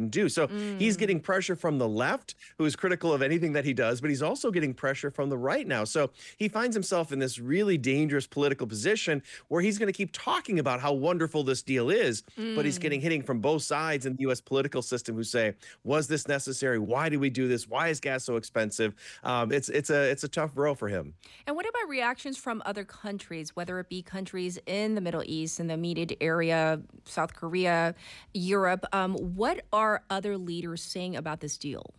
do. So he's getting pressure from the left, who is critical of anything that he does, but he's also getting pressure from the right now. So he finds himself in this really dangerous political position where he's going to keep talking about how wonderful this deal is, but he's getting hitting from both sides in the U.S. political system who say, was this necessary? Why do we do this? Why is gas so expensive? It's a tough row for him. And what about reactions from other countries, whether it be countries in the Middle East, in the immediate area, South Korea, Europe? What are other leaders saying about this deal?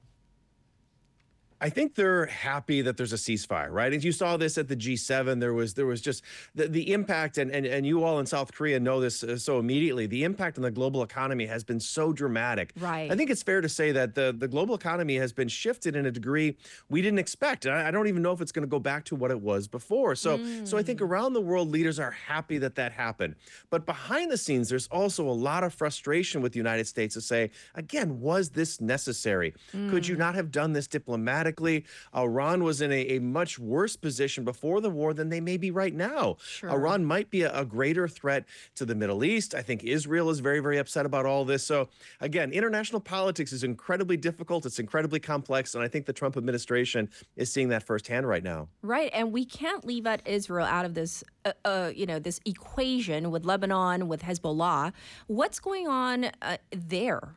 I think they're happy that there's a ceasefire, right? And you saw this at the G7. There was just the impact, and you all in South Korea know this so immediately. The impact on the global economy has been so dramatic. Right. I think it's fair to say that the global economy has been shifted in a degree we didn't expect. And I don't even know if it's going to go back to what it was before. So I think around the world, leaders are happy that that happened. But behind the scenes, there's also a lot of frustration with the United States to say, again, was this necessary? Could you not have done this diplomatically? Iran was in a much worse position before the war than they may be right now. Sure. Iran might be a greater threat to the Middle East. I think Israel is very, very upset about all this. So again, international politics is incredibly difficult. It's incredibly complex. And I think the Trump administration is seeing that firsthand right now. Right. And we can't leave out Israel out of this, this equation with Lebanon, with Hezbollah. What's going on there?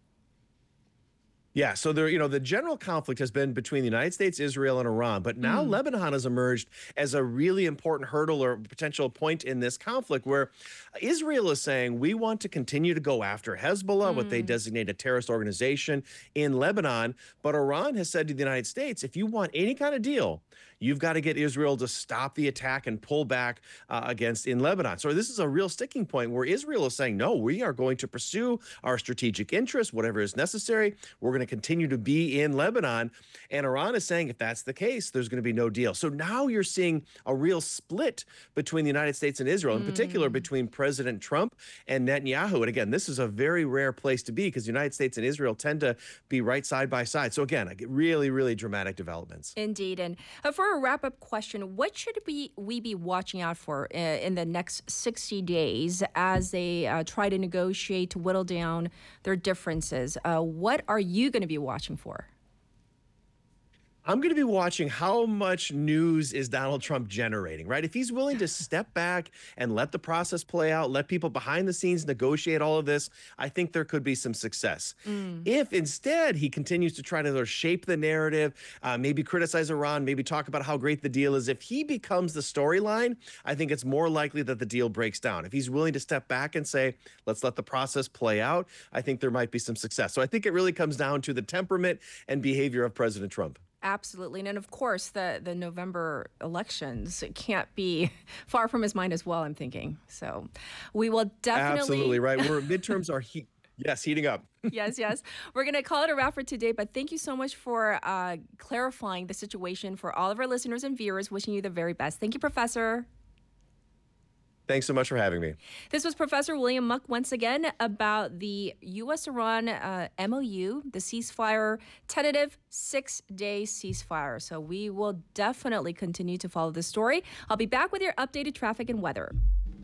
Yeah, so the general conflict has been between the United States, Israel, and Iran, but now Lebanon has emerged as a really important hurdle or potential point in this conflict where Israel is saying we want to continue to go after Hezbollah, what they designate a terrorist organization in Lebanon, but Iran has said to the United States, if you want any kind of deal, you've got to get Israel to stop the attack and pull back against in Lebanon. So this is a real sticking point where Israel is saying, no, we are going to pursue our strategic interests, whatever is necessary. We're going to continue to be in Lebanon. And Iran is saying, if that's the case, there's going to be no deal. So now you're seeing a real split between the United States and Israel, in particular between President Trump and Netanyahu. And again, this is a very rare place to be because the United States and Israel tend to be right side by side. So again, really, really dramatic developments. Indeed. And for a wrap-up question, what should we be watching out for in the next 60 days as they try to negotiate, to whittle down their differences? What are you going to be watching for? I'm going to be watching how much news is Donald Trump generating, right? If he's willing to step back and let the process play out, let people behind the scenes negotiate all of this, I think there could be some success. If instead he continues to try to sort of shape the narrative, maybe criticize Iran, maybe talk about how great the deal is, if he becomes the storyline, I think it's more likely that the deal breaks down. If he's willing to step back and say, let's let the process play out, I think there might be some success. So I think it really comes down to the temperament and behavior of President Trump. Absolutely. And of course, the November elections can't be far from his mind as well, I'm thinking. So we will definitely... Absolutely right. Midterms are heating up. Yes. We're going to call it a wrap for today, but thank you so much for clarifying the situation for all of our listeners and viewers. Wishing you the very best. Thank you, Professor. Thanks so much for having me. This was Professor William Muk once again about the U.S.-Iran MOU, the ceasefire, tentative 6-day ceasefire. So we will definitely continue to follow this story. I'll be back with your updated traffic and weather.